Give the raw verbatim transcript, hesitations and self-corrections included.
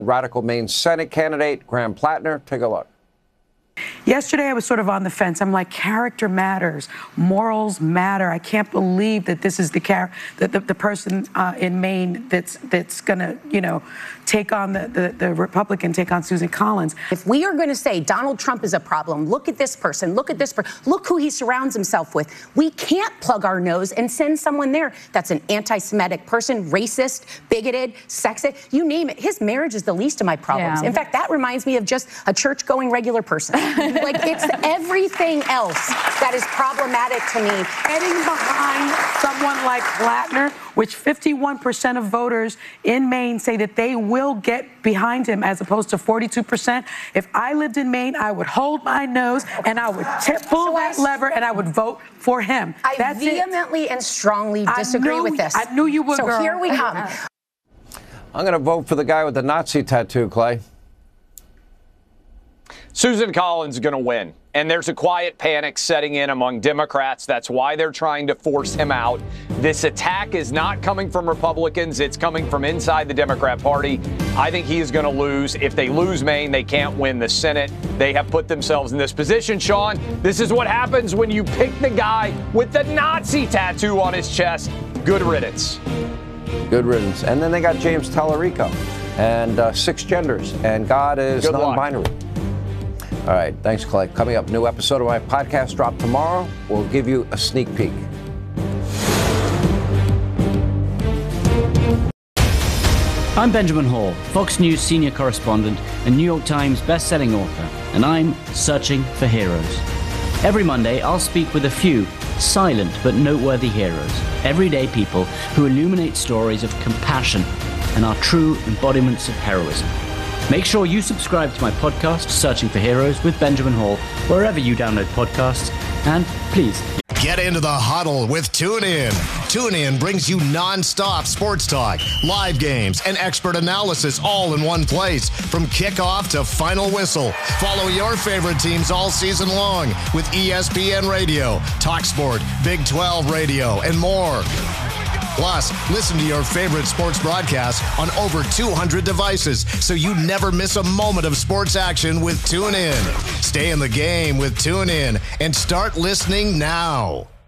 Radical Maine Senate candidate Graham Plattner. Take a look. Yesterday, I was sort of on the fence. I'm like, character matters. Morals matter. I can't believe that this is the char- the, the, the person uh, in Maine that's that's going to, you know, take on the, the, the Republican, take on Susan Collins. If we are going to say Donald Trump is a problem, look at this person, look at this person, look who he surrounds himself with. We can't plug our nose and send someone there that's an anti-Semitic person, racist, bigoted, sexist, you name it. His marriage is the least of my problems. Yeah. In fact, that reminds me of just a church-going regular person. Like, it's everything else that is problematic to me. Getting behind someone like Plattner, which fifty-one percent of voters in Maine say that they will get behind him, as opposed to forty-two percent. If I lived in Maine, I would hold my nose and I would tip, pull So that I, lever and I would vote for him. I That's vehemently it. and strongly disagree knew, with this. I knew you would, So girl. here we come. I'm going to vote for the guy with the Nazi tattoo, Clay. Susan Collins is going to win. And there's a quiet panic setting in among Democrats. That's why they're trying to force him out. This attack is not coming from Republicans. It's coming from inside the Democrat Party. I think he is going to lose. If they lose Maine, they can't win the Senate. They have put themselves in this position, Sean. This is what happens when you pick the guy with the Nazi tattoo on his chest. Good riddance. Good riddance. And then they got James Tallarico and uh, six genders. And God is Good luck. non-binary. All right. Thanks, Clay. Coming up, new episode of my podcast drop tomorrow. We'll give you a sneak peek. I'm Benjamin Hall, Fox News senior correspondent and New York Times best-selling author, and I'm searching for heroes. Every Monday, I'll speak with a few silent but noteworthy heroes, everyday people who illuminate stories of compassion and are true embodiments of heroism. Make sure you subscribe to my podcast, Searching for Heroes with Benjamin Hall, wherever you download podcasts, and please get into the huddle with TuneIn. TuneIn brings you non-stop sports talk, live games, and expert analysis all in one place. From kickoff to final whistle, follow your favorite teams all season long with E S P N Radio, TalkSport, Big twelve Radio, and more. Plus, listen to your favorite sports broadcasts on over two hundred devices, so you never miss a moment of sports action with TuneIn. Stay in the game with TuneIn and start listening now.